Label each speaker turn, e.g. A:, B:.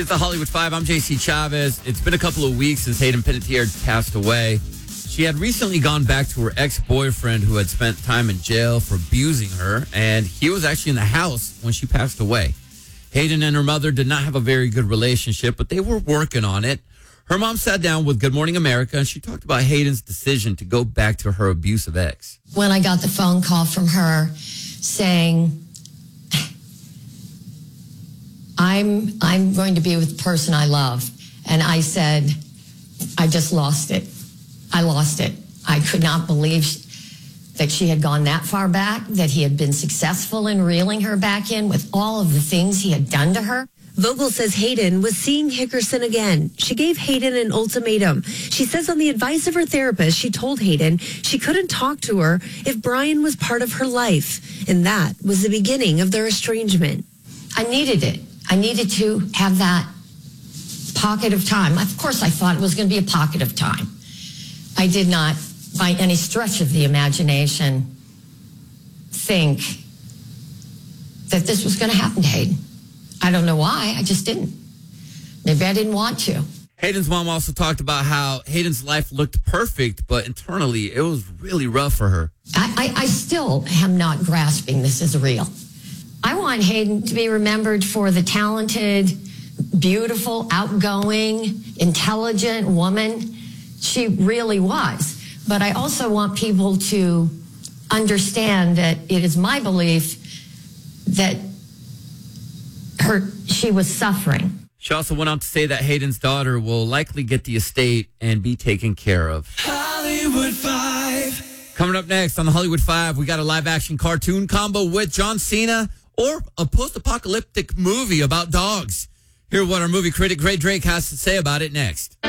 A: It's the Hollywood Five. I'm JC Chavez. It's been a couple of weeks since Hayden Panettiere passed away. She had recently gone back to her ex-boyfriend who had spent time in jail for abusing her, and he was actually in the house when she passed away. Hayden and her mother did not have a very good relationship, but they were working on it. Her mom sat down with Good Morning America, and she talked about Hayden's decision to go back to her abusive ex.
B: When I got the phone call from her saying, I'm going to be with the person I love. And I said, I just lost it. I lost it. I could not believe that she had gone that far back, that he had been successful in reeling her back in with all of the things he had done to her.
C: Vogel says Hayden was seeing Hickerson again. She gave Hayden an ultimatum. She says on the advice of her therapist, she told Hayden she couldn't talk to her if Brian was part of her life. And that was the beginning of their estrangement.
B: I needed it. I needed to have that pocket of time. Of course, I thought it was going to be a pocket of time. I did not, by any stretch of the imagination, think that this was going to happen to Hayden. I don't know why. I just didn't. Maybe I didn't want to.
A: Hayden's mom also talked about how Hayden's life looked perfect, but internally it was really rough for her.
B: I still am not grasping this as real. I want Hayden to be remembered for the talented, beautiful, outgoing, intelligent woman she really was. But I also want people to understand that it is my belief that she was suffering.
A: She also went on to say that Hayden's daughter will likely get the estate and be taken care of.
D: Hollywood Five.
A: Coming up next on the Hollywood Five, we got a live-action cartoon combo with John Cena or a post-apocalyptic movie about dogs. Hear what our movie critic Gray Drake has to say about it next.